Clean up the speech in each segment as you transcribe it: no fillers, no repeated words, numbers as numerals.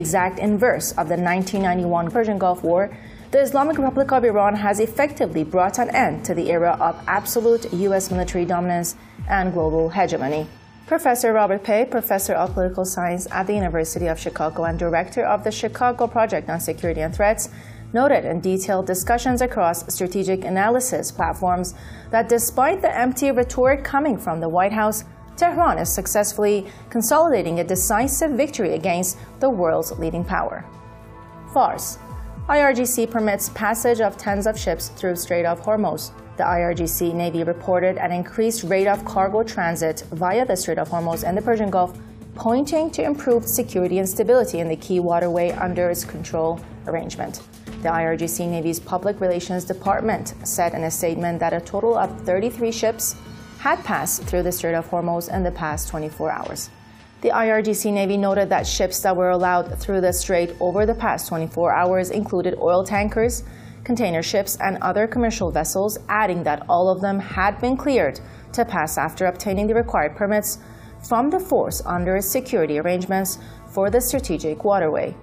exact inverse of the 1991 Persian Gulf War, the Islamic Republic of Iran has effectively brought an end to the era of absolute U.S. military dominance and global hegemony. Professor Robert Pei, professor of political science at the University of Chicago and director of the Chicago Project on Security and Threats, noted in detailed discussions across strategic analysis platforms that despite the empty rhetoric coming from the White House, Tehran is successfully consolidating a decisive victory against the world's leading power. Fars. IRGC permits passage of tens of ships through Strait of Hormuz. The IRGC Navy reported an increased rate of cargo transit via the Strait of Hormuz and the Persian Gulf, pointing to improved security and stability in the key waterway under its control arrangement. The IRGC Navy's Public Relations Department said in a statement that a total of 33 ships had passed through the Strait of Hormuz in the past 24 hours. The IRGC Navy noted that ships that were allowed through the strait over the past 24 hours included oil tankers, container ships, and other commercial vessels, adding that all of them had been cleared to pass after obtaining the required permits from the force under its security arrangements for the strategic waterway.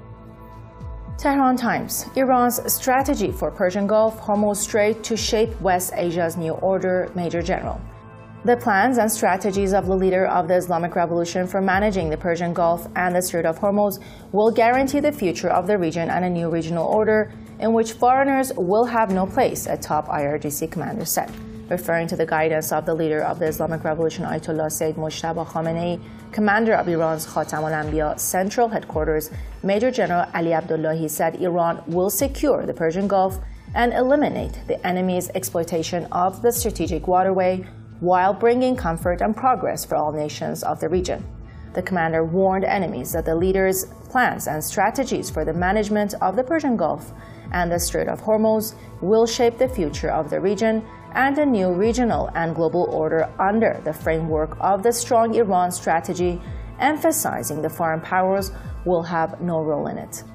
Tehran Times. Iran's strategy for Persian Gulf, Hormuz Strait to shape West Asia's new order, Major General. The plans and strategies of the leader of the Islamic Revolution for managing the Persian Gulf and the Strait of Hormuz will guarantee the future of the region and a new regional order in which foreigners will have no place, a top IRGC commander said. Referring to the guidance of the leader of the Islamic Revolution, Ayatollah Sayyid Mojtaba Khamenei, commander of Iran's Khatam al-Anbiya central headquarters, Major General Ali Abdullahi said Iran will secure the Persian Gulf and eliminate the enemy's exploitation of the strategic waterway while bringing comfort and progress for all nations of the region. The commander warned enemies that the leader's plans and strategies for the management of the Persian Gulf and the Strait of Hormuz will shape the future of the region and a new regional and global order under the framework of the strong Iran strategy, emphasizing the foreign powers will have no role in it.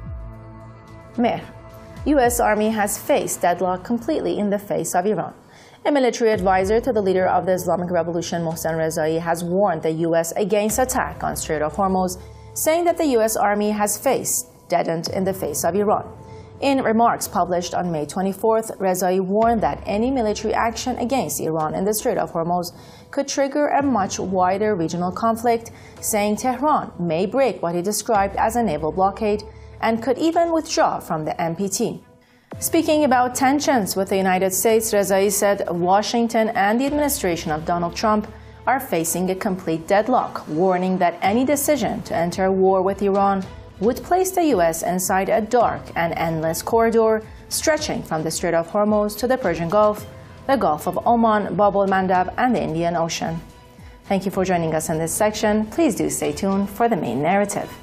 Mehr. U.S. Army has faced deadlock completely in the face of Iran. A military advisor to the leader of the Islamic Revolution, Mohsen Rezai, has warned the U.S. against attack on Strait of Hormuz, saying that the U.S. Army has faced deadened in the face of Iran. In remarks published on May 24th, Rezai warned that any military action against Iran in the Strait of Hormuz could trigger a much wider regional conflict, saying Tehran may break what he described as a naval blockade and could even withdraw from the NPT. Speaking about tensions with the United States, Rezai said Washington and the administration of Donald Trump are facing a complete deadlock, warning that any decision to enter war with Iran would place the U.S. inside a dark and endless corridor stretching from the Strait of Hormuz to the Persian Gulf, the Gulf of Oman, Bab el-Mandab, and the Indian Ocean. Thank you for joining us in this section. Please do stay tuned for the main narrative.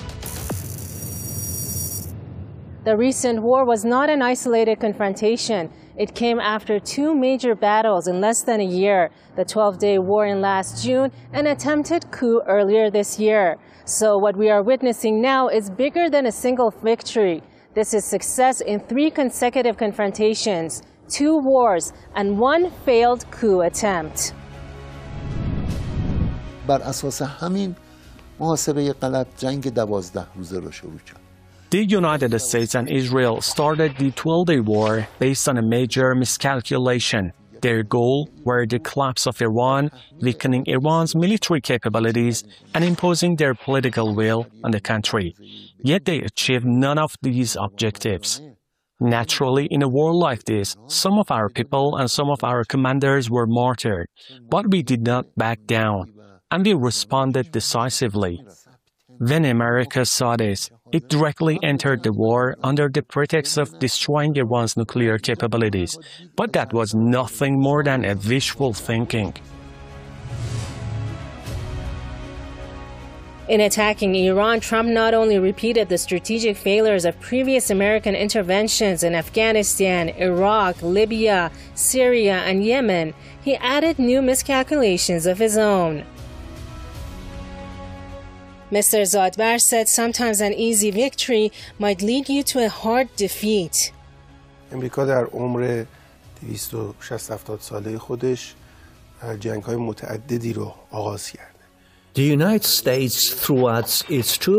The recent war was not an isolated confrontation. It came after two major battles in less than a year, the 12-day war in last June and attempted coup earlier this year. So what we are witnessing now is bigger than a single victory. This is success in 3 consecutive confrontations, 2 wars, and 1 failed coup attempt. بر اساس همین محاسبه غلط جنگ 12 روزه رو شروع کرد. The United States and Israel started the 12-day war based on a major miscalculation. Their goal were the collapse of Iran, weakening Iran's military capabilities, and imposing their political will on the country. Yet they achieved none of these objectives. Naturally, in a war like this, some of our people and some of our commanders were martyred, but we did not back down, and we responded decisively. When America saw this, it directly entered the war under the pretext of destroying Iran's nuclear capabilities. But that was nothing more than a wishful thinking. In attacking Iran, Trump not only repeated the strategic failures of previous American interventions in Afghanistan, Iraq, Libya, Syria, and Yemen, he added new miscalculations of his own. Mr. Zadbar said sometimes an easy victory might lead you to a hard defeat. امریکا در عمر 260-70 ساله خودش جنگ‌های متعددی رو آغاز کرده. The United States throughout its